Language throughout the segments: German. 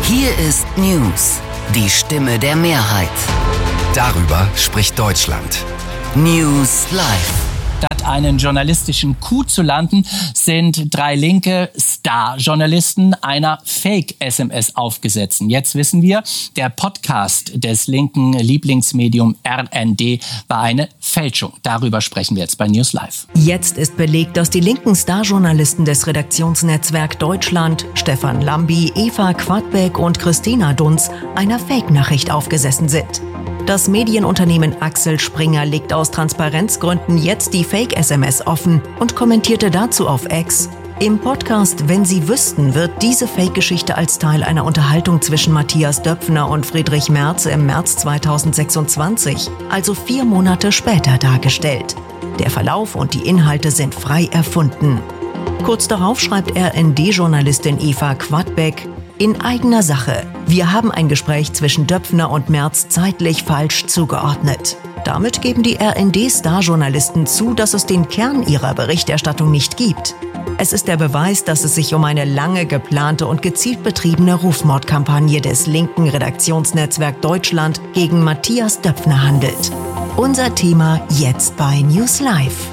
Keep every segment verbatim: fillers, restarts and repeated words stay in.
Hier ist News, die Stimme der Mehrheit. Darüber spricht Deutschland. News Live. Statt einen journalistischen Coup zu landen, sind drei linke Star-Journalisten einer Fake-S M S aufgesetzt. Jetzt wissen wir, der Podcast des linken Lieblingsmedium R N D war eine Fälschung. Darüber sprechen wir jetzt bei News Live. Jetzt ist belegt, dass die linken Star-Journalisten des Redaktionsnetzwerk Deutschland, Stefan Lambi, Eva Quadbeck und Christina Dunz, einer Fake-Nachricht aufgesessen sind. Das Medienunternehmen Axel Springer legt aus Transparenzgründen jetzt die Fake-S M S offen und kommentierte dazu auf X: Im Podcast Wenn Sie wüssten, wird diese Fake-Geschichte als Teil einer Unterhaltung zwischen Matthias Döpfner und Friedrich Merz im März zweitausendsechsundzwanzig, also vier Monate später, dargestellt. Der Verlauf und die Inhalte sind frei erfunden. Kurz darauf schreibt R N D-Journalistin Eva Quadbeck: In eigener Sache. Wir haben ein Gespräch zwischen Döpfner und Merz zeitlich falsch zugeordnet. Damit geben die R N D-Star-Journalisten zu, dass es den Kern ihrer Berichterstattung nicht gibt. Es ist der Beweis, dass es sich um eine lange geplante und gezielt betriebene Rufmordkampagne des linken Redaktionsnetzwerk Deutschland gegen Matthias Döpfner handelt. Unser Thema jetzt bei News Live.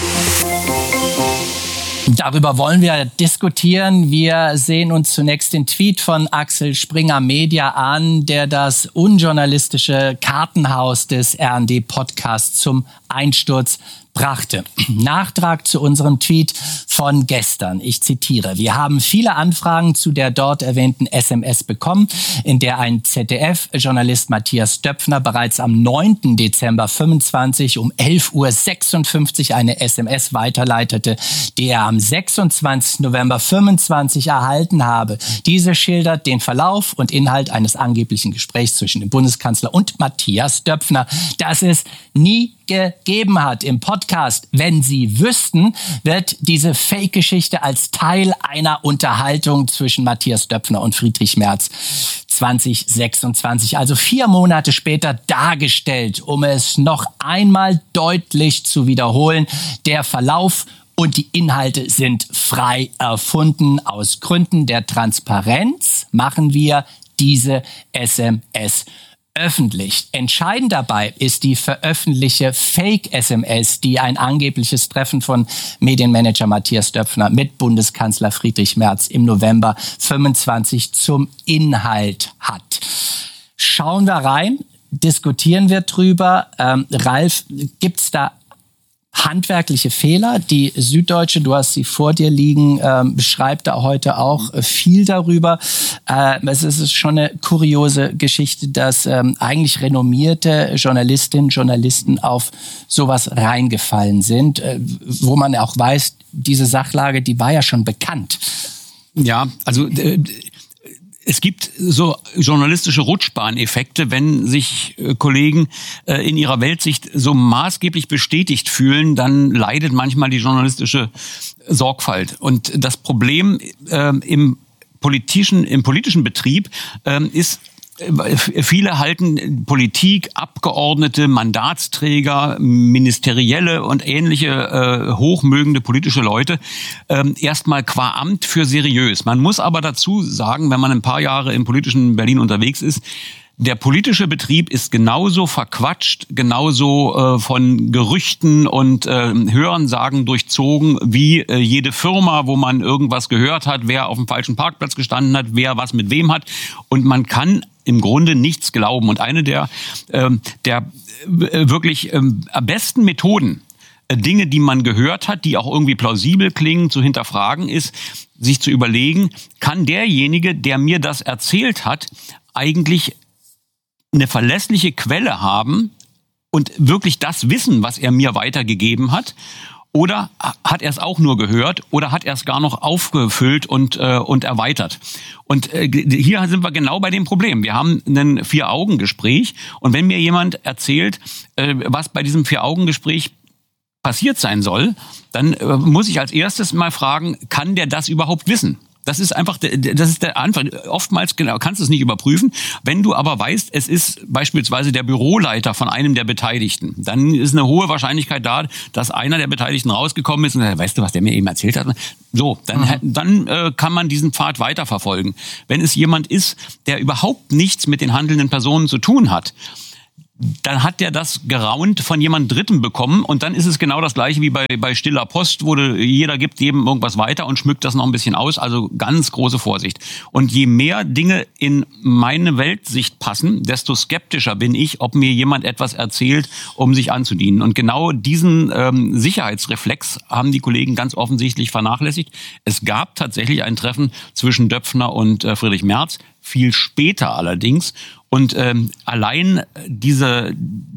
Darüber wollen wir diskutieren. Wir sehen uns zunächst den Tweet von Axel Springer Media an, der das unjournalistische Kartenhaus des R N D-Podcasts zum Einsturz brachte. Nachtrag zu unserem Tweet von gestern. Ich zitiere: Wir haben viele Anfragen zu der dort erwähnten S M S bekommen, in der ein Z D F-Journalist Matthias Döpfner bereits am neunten Dezember fünfundzwanzig um elf Uhr sechsundfünfzig eine S M S weiterleitete, die er am sechsundzwanzigsten November fünfundzwanzig erhalten habe. Diese schildert den Verlauf und Inhalt eines angeblichen Gesprächs zwischen dem Bundeskanzler und Matthias Döpfner, das es nie gegeben hat. Im Podcast Wenn Sie wüssten, wird diese Fake-Geschichte als Teil einer Unterhaltung zwischen Matthias Döpfner und Friedrich Merz zwanzig sechsundzwanzig, also vier Monate später, dargestellt. Um es noch einmal deutlich zu wiederholen: Der Verlauf und die Inhalte sind frei erfunden. Aus Gründen der Transparenz machen wir diese S M S öffentlich. Entscheidend dabei ist die veröffentlichte Fake-S M S, die ein angebliches Treffen von Medienmanager Matthias Döpfner mit Bundeskanzler Friedrich Merz im November fünfundzwanzig zum Inhalt hat. Schauen wir rein, diskutieren wir drüber. Ähm, Ralf, gibt's da handwerkliche Fehler? Die Süddeutsche, du hast sie vor dir liegen, ähm, beschreibt da heute auch äh, viel darüber. Äh, es ist schon eine kuriose Geschichte, dass ähm, eigentlich renommierte Journalistinnen und Journalisten auf sowas reingefallen sind, äh, wo man auch weiß, diese Sachlage, die war ja schon bekannt. Ja, also äh, es gibt so journalistische Rutschbahneffekte, wenn sich äh, Kollegen äh, in ihrer Weltsicht so maßgeblich bestätigt fühlen, dann leidet manchmal die journalistische Sorgfalt. Und das Problem äh, im politischen, im politischen Betrieb äh, ist, viele halten Politik, Abgeordnete, Mandatsträger, Ministerielle und ähnliche äh, hochmögende politische Leute äh, erstmal qua Amt für seriös. Man muss aber dazu sagen, wenn man ein paar Jahre im politischen Berlin unterwegs ist, der politische Betrieb ist genauso verquatscht, genauso äh, von Gerüchten und äh, Hörensagen durchzogen wie äh, jede Firma, wo man irgendwas gehört hat, wer auf dem falschen Parkplatz gestanden hat, wer was mit wem hat. Und man kann im Grunde nichts glauben. Und eine der, äh, der äh, wirklich äh, besten Methoden, äh, Dinge, die man gehört hat, die auch irgendwie plausibel klingen, zu hinterfragen, ist, sich zu überlegen, kann derjenige, der mir das erzählt hat, eigentlich eine verlässliche Quelle haben und wirklich das wissen, was er mir weitergegeben hat? Oder hat er es auch nur gehört oder hat er es gar noch aufgefüllt und äh, und erweitert? Und äh, hier sind wir genau bei dem Problem. Wir haben ein Vier-Augen-Gespräch und wenn mir jemand erzählt, äh, was bei diesem Vier-Augen-Gespräch passiert sein soll, dann äh, muss ich als erstes mal fragen, kann der das überhaupt wissen? Das ist einfach, das ist der Anfang. Oftmals genau, kannst du es nicht überprüfen. Wenn du aber weißt, es ist beispielsweise der Büroleiter von einem der Beteiligten, dann ist eine hohe Wahrscheinlichkeit da, dass einer der Beteiligten rausgekommen ist und sagt, weißt du, was der mir eben erzählt hat? So, dann, mhm. dann äh, kann man diesen Pfad weiterverfolgen. Wenn es jemand ist, der überhaupt nichts mit den handelnden Personen zu tun hat, dann hat der das geraunt von jemand Dritten bekommen und dann ist es genau das Gleiche wie bei, bei stiller Post, wo jeder gibt jedem irgendwas weiter und schmückt das noch ein bisschen aus, also ganz große Vorsicht. Und je mehr Dinge in meine Weltsicht passen, desto skeptischer bin ich, ob mir jemand etwas erzählt, um sich anzudienen. Und genau diesen ähm, Sicherheitsreflex haben die Kollegen ganz offensichtlich vernachlässigt. Es gab tatsächlich ein Treffen zwischen Döpfner und äh, Friedrich Merz, viel später allerdings. Und ähm, allein diese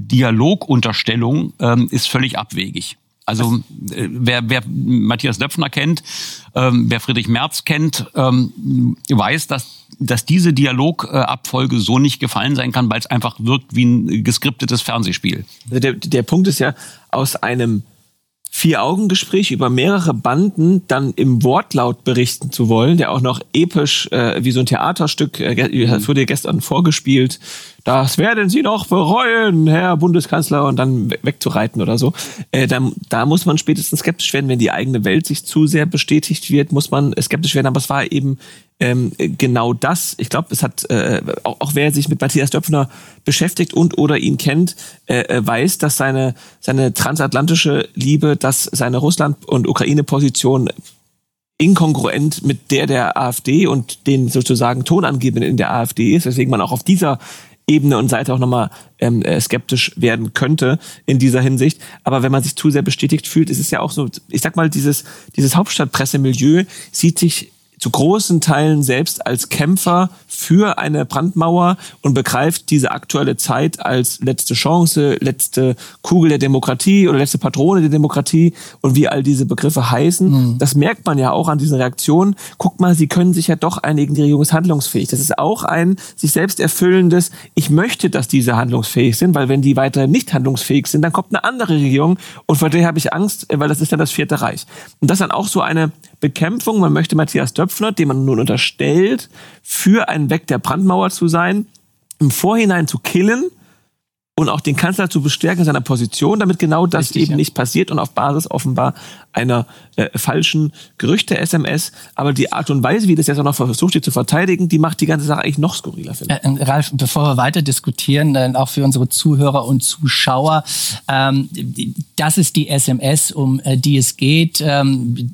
Dialogunterstellung ähm, ist völlig abwegig. Also äh, wer, wer Matthias Döpfner kennt, ähm, wer Friedrich Merz kennt, ähm, weiß, dass, dass diese Dialogabfolge so nicht gefallen sein kann, weil es einfach wirkt wie ein geskriptetes Fernsehspiel. Also der, der Punkt ist ja, aus einem Vier-Augen-Gespräch über mehrere Banden dann im Wortlaut berichten zu wollen, der auch noch episch äh, wie so ein Theaterstück, äh, das wurde gestern vorgespielt, das werden Sie noch bereuen, Herr Bundeskanzler, und dann wegzureiten oder so. Äh, da, da muss man spätestens skeptisch werden, wenn die eigene Welt sich zu sehr bestätigt wird, muss man skeptisch werden, aber es war eben ähm, genau das. Ich glaube, es hat, äh, auch, auch wer sich mit Matthias Döpfner beschäftigt und oder ihn kennt, äh, weiß, dass seine, seine transatlantische Liebe, dass seine Russland- und Ukraine-Position inkongruent mit der der AfD und den sozusagen Tonangebenden in der AfD ist, weswegen man auch auf dieser Ebene und Seite auch nochmal ähm, skeptisch werden könnte in dieser Hinsicht. Aber wenn man sich zu sehr bestätigt fühlt, ist es ja auch so, ich sag mal, dieses, dieses Hauptstadtpressemilieu sieht sich zu großen Teilen selbst als Kämpfer für eine Brandmauer und begreift diese aktuelle Zeit als letzte Chance, letzte Kugel der Demokratie oder letzte Patrone der Demokratie und wie all diese Begriffe heißen. Mhm. Das merkt man ja auch an diesen Reaktionen. Guck mal, sie können sich ja doch einigen, die Regierung ist handlungsfähig. Das ist auch ein sich selbst erfüllendes, ich möchte, dass diese handlungsfähig sind, weil wenn die weiterhin nicht handlungsfähig sind, dann kommt eine andere Regierung und vor der habe ich Angst, weil das ist dann das Vierte Reich. Und das ist dann auch so eine Bekämpfung, man möchte Matthias Döpfner, dem man nun unterstellt, für einen Weg der Brandmauer zu sein, im Vorhinein zu killen und auch den Kanzler zu bestärken in seiner Position, damit genau das Richtig, eben ja. nicht passiert und auf Basis offenbar einer äh, falschen Gerüchte-S M S. Aber die Art und Weise, wie das jetzt auch noch versucht wird zu verteidigen, die macht die ganze Sache eigentlich noch skurriler, finde ich. Äh, Ralf, bevor wir weiter diskutieren, äh, auch für unsere Zuhörer und Zuschauer, ähm, das ist die S M S, um äh, die es geht. Ähm,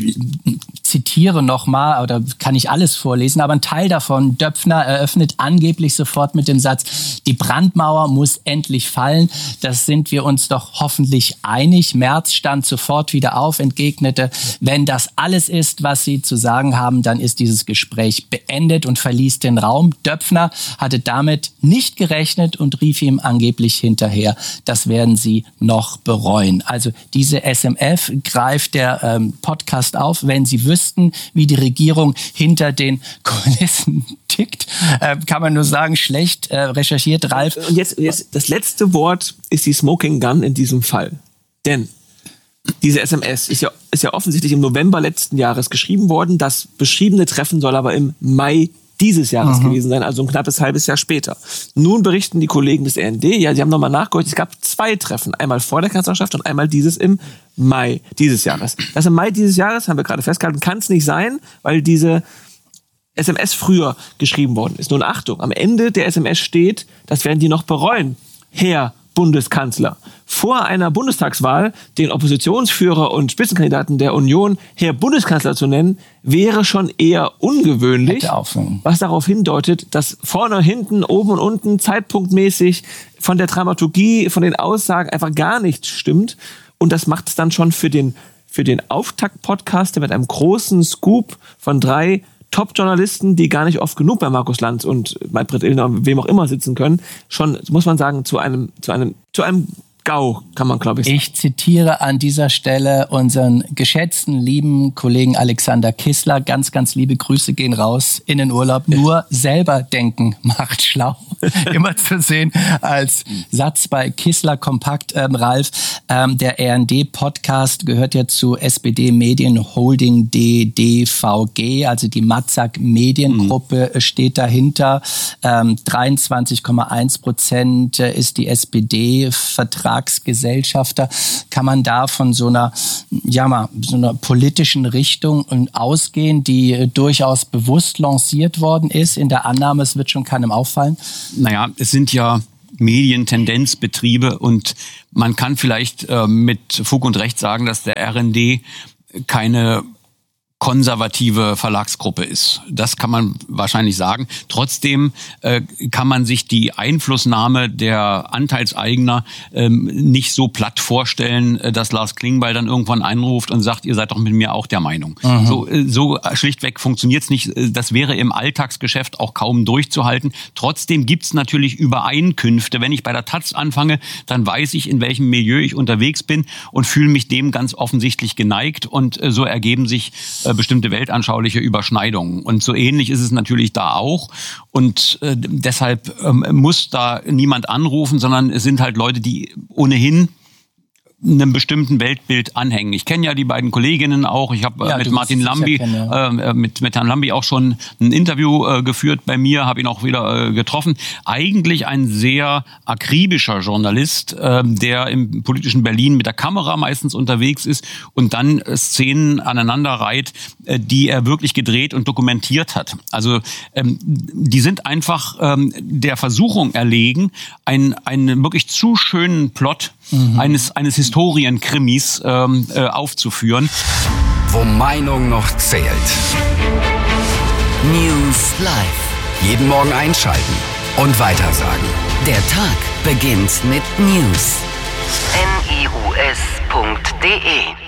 zitiere nochmal, oder kann ich alles vorlesen, aber ein Teil davon, Döpfner eröffnet angeblich sofort mit dem Satz, die Brandmauer muss endlich fallen. Das sind wir uns doch hoffentlich einig. Merz stand sofort wieder auf, entgegnete, wenn das alles ist, was Sie zu sagen haben, dann ist dieses Gespräch beendet und verließ den Raum. Döpfner hatte damit nicht gerechnet und rief ihm angeblich hinterher, das werden Sie noch bereuen. Also diese S M F greift der ähm, Podcast auf, wenn Sie wüssten, wie die Regierung hinter den Kulissen tickt, äh, kann man nur sagen, schlecht äh, recherchiert, Ralf. Und jetzt, jetzt das letzte Wort ist die Smoking Gun in diesem Fall. Denn diese S M S ist ja, ist ja offensichtlich im November letzten Jahres geschrieben worden. Das beschriebene Treffen soll aber im Mai dieses Jahres mhm. gewesen sein, also ein knappes halbes Jahr später. Nun berichten die Kollegen des R N D, ja, sie haben nochmal nachgeholt, es gab zwei Treffen, einmal vor der Kanzlerschaft und einmal dieses im Mai dieses Jahres. Das im Mai dieses Jahres, haben wir gerade festgehalten, kann es nicht sein, weil diese S M S früher geschrieben worden ist. Nun Achtung, am Ende der S M S steht, das werden die noch bereuen, Herr Bundeskanzler. Vor einer Bundestagswahl den Oppositionsführer und Spitzenkandidaten der Union Herr Bundeskanzler zu nennen, wäre schon eher ungewöhnlich, was darauf hindeutet, dass vorne, hinten, oben und unten zeitpunktmäßig von der Dramaturgie, von den Aussagen einfach gar nichts stimmt. Und das macht es dann schon für den, für den Auftakt-Podcast, der mit einem großen Scoop von drei Top-Journalisten, die gar nicht oft genug bei Markus Lanz und Maybrit Illner und wem auch immer sitzen können, schon, muss man sagen, zu einem, zu einem, zu einem GAU, kann man, glaube ich, sagen. Ich zitiere an dieser Stelle unseren geschätzten, lieben Kollegen Alexander Kissler. Ganz, ganz liebe Grüße gehen raus in den Urlaub. Nur selber denken macht schlau. immer zu sehen als Satz bei Kissler Kompakt, ähm, Ralf. Ähm, der R N D-Podcast gehört ja zu S B D Medien Holding D D V G, also die Matzak Mediengruppe mhm. steht dahinter. Ähm, dreiundzwanzig Komma eins Prozent ist die S P D Vertragsgesellschafter. Kann man da von so einer, ja mal, so einer politischen Richtung ausgehen, die durchaus bewusst lanciert worden ist, in der Annahme, es wird schon keinem auffallen? Naja, es sind ja Medientendenzbetriebe und man kann vielleicht äh, mit Fug und Recht sagen, dass der R N D keine konservative Verlagsgruppe ist. Das kann man wahrscheinlich sagen. Trotzdem äh, kann man sich die Einflussnahme der Anteilseigner ähm, nicht so platt vorstellen, äh, dass Lars Klingbeil dann irgendwann einruft und sagt, ihr seid doch mit mir auch der Meinung. Mhm. So, äh, so schlichtweg funktioniert's nicht. Das wäre im Alltagsgeschäft auch kaum durchzuhalten. Trotzdem gibt's natürlich Übereinkünfte. Wenn ich bei der Taz anfange, dann weiß ich, in welchem Milieu ich unterwegs bin und fühle mich dem ganz offensichtlich geneigt. Und äh, so ergeben sich bestimmte weltanschauliche Überschneidungen. Und so ähnlich ist es natürlich da auch. Und äh, deshalb ähm, muss da niemand anrufen, sondern es sind halt Leute, die ohnehin einem bestimmten Weltbild anhängen. Ich kenne ja die beiden Kolleginnen auch. Ich habe ja, mit Martin Lambi, kennen, ja. äh, mit, mit Herrn Lambi auch schon ein Interview äh, geführt bei mir, habe ihn auch wieder äh, getroffen. Eigentlich ein sehr akribischer Journalist, äh, der im politischen Berlin mit der Kamera meistens unterwegs ist und dann äh, Szenen aneinander reiht, äh, die er wirklich gedreht und dokumentiert hat. Also ähm, die sind einfach ähm, der Versuchung erlegen, ein, einen wirklich zu schönen Plot Mhm. eines eines Historienkrimis ähm, äh, aufzuführen. Wo Meinung noch zählt. News Live. Jeden Morgen einschalten und weitersagen. Der Tag beginnt mit News. N I U S punkt D E